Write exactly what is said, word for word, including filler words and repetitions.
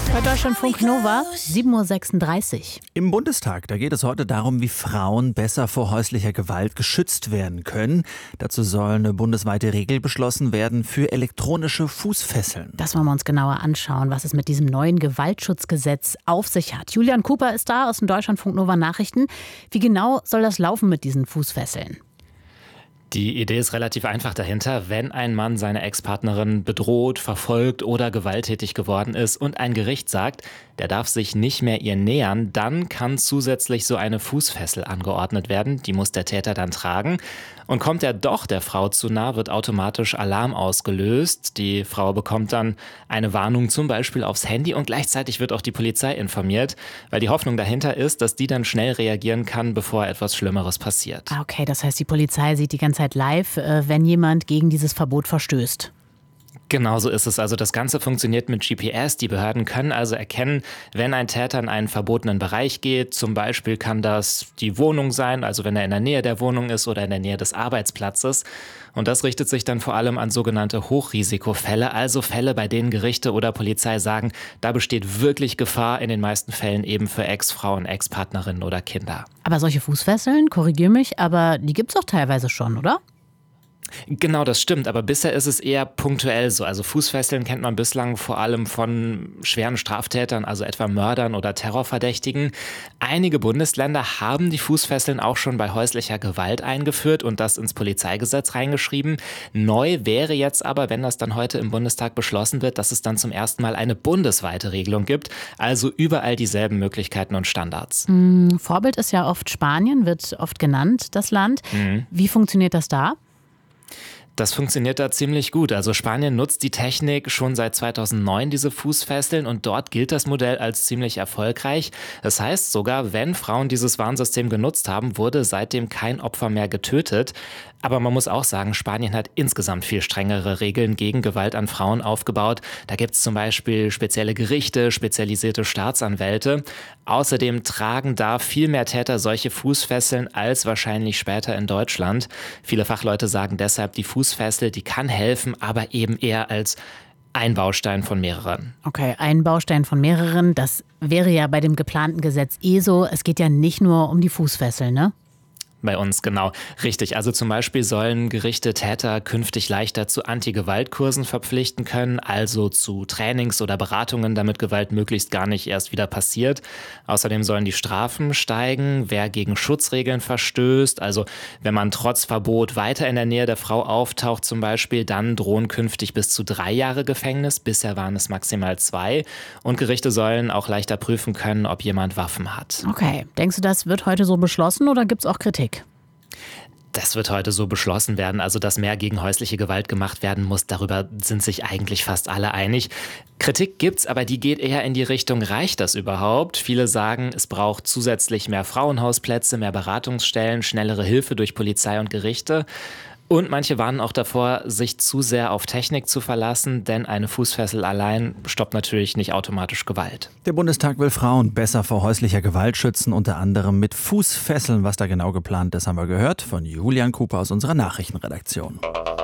Bei Deutschlandfunk Nova, sieben Uhr sechsunddreißig. Im Bundestag, da geht es heute darum, wie Frauen besser vor häuslicher Gewalt geschützt werden können. Dazu soll eine bundesweite Regel beschlossen werden für elektronische Fußfesseln. Das wollen wir uns genauer anschauen, was es mit diesem neuen Gewaltschutzgesetz auf sich hat. Julian Cooper ist da aus den Deutschlandfunk Nova Nachrichten. Wie genau soll das laufen mit diesen Fußfesseln? Die Idee ist relativ einfach dahinter. Wenn ein Mann seine Ex-Partnerin bedroht, verfolgt oder gewalttätig geworden ist und ein Gericht sagt, der darf sich nicht mehr ihr nähern, dann kann zusätzlich so eine Fußfessel angeordnet werden. Die muss der Täter dann tragen. Und kommt er doch der Frau zu nah, wird automatisch Alarm ausgelöst. Die Frau bekommt dann eine Warnung zum Beispiel aufs Handy und gleichzeitig wird auch die Polizei informiert, weil die Hoffnung dahinter ist, dass die dann schnell reagieren kann, bevor etwas Schlimmeres passiert. Okay, das heißt, die Polizei sieht die ganze Zeit live, wenn jemand gegen dieses Verbot verstößt. Genau so ist es. Also das Ganze funktioniert mit G P S. Die Behörden können also erkennen, wenn ein Täter in einen verbotenen Bereich geht. Zum Beispiel kann das die Wohnung sein, also wenn er in der Nähe der Wohnung ist oder in der Nähe des Arbeitsplatzes. Und das richtet sich dann vor allem an sogenannte Hochrisikofälle, also Fälle, bei denen Gerichte oder Polizei sagen, da besteht wirklich Gefahr, in den meisten Fällen eben für Ex-Frauen, Ex-Partnerinnen oder Kinder. Aber solche Fußfesseln, korrigier mich, aber die gibt's doch teilweise schon, oder? Genau, das stimmt, aber bisher ist es eher punktuell so. Also Fußfesseln kennt man bislang vor allem von schweren Straftätern, also etwa Mördern oder Terrorverdächtigen. Einige Bundesländer haben die Fußfesseln auch schon bei häuslicher Gewalt eingeführt und das ins Polizeigesetz reingeschrieben. Neu wäre jetzt aber, wenn das dann heute im Bundestag beschlossen wird, dass es dann zum ersten Mal eine bundesweite Regelung gibt, also überall dieselben Möglichkeiten und Standards. Mhm. Vorbild ist ja oft Spanien, wird oft genannt, das Land. Mhm. Wie funktioniert das da? Das funktioniert da ziemlich gut. Also Spanien nutzt die Technik schon seit zweitausendneun, diese Fußfesseln, und dort gilt das Modell als ziemlich erfolgreich. Das heißt sogar, wenn Frauen dieses Warnsystem genutzt haben, wurde seitdem kein Opfer mehr getötet. Aber man muss auch sagen, Spanien hat insgesamt viel strengere Regeln gegen Gewalt an Frauen aufgebaut. Da gibt es zum Beispiel spezielle Gerichte, spezialisierte Staatsanwälte. Außerdem tragen da viel mehr Täter solche Fußfesseln als wahrscheinlich später in Deutschland. Viele Fachleute sagen deshalb, die Fußfessel, die kann helfen, aber eben eher als ein Baustein von mehreren. Okay, ein Baustein von mehreren. Das wäre ja bei dem geplanten Gesetz eh so. Es geht ja nicht nur um die Fußfessel, ne? Bei uns, genau. Richtig. Also zum Beispiel sollen Gerichte Täter künftig leichter zu Anti-Gewalt-Kursen verpflichten können, also zu Trainings oder Beratungen, damit Gewalt möglichst gar nicht erst wieder passiert. Außerdem sollen die Strafen steigen, wer gegen Schutzregeln verstößt. Also wenn man trotz Verbot weiter in der Nähe der Frau auftaucht zum Beispiel, dann drohen künftig bis zu drei Jahre Gefängnis. Bisher waren es maximal zwei. Und Gerichte sollen auch leichter prüfen können, ob jemand Waffen hat. Okay. Denkst du, das wird heute so beschlossen oder gibt es auch Kritik? Das wird heute so beschlossen werden, also dass mehr gegen häusliche Gewalt gemacht werden muss, darüber sind sich eigentlich fast alle einig. Kritik gibt's, aber die geht eher in die Richtung, reicht das überhaupt? Viele sagen, es braucht zusätzlich mehr Frauenhausplätze, mehr Beratungsstellen, schnellere Hilfe durch Polizei und Gerichte. Und manche warnen auch davor, sich zu sehr auf Technik zu verlassen, denn eine Fußfessel allein stoppt natürlich nicht automatisch Gewalt. Der Bundestag will Frauen besser vor häuslicher Gewalt schützen, unter anderem mit Fußfesseln. Was da genau geplant ist, haben wir gehört von Julian Cooper aus unserer Nachrichtenredaktion.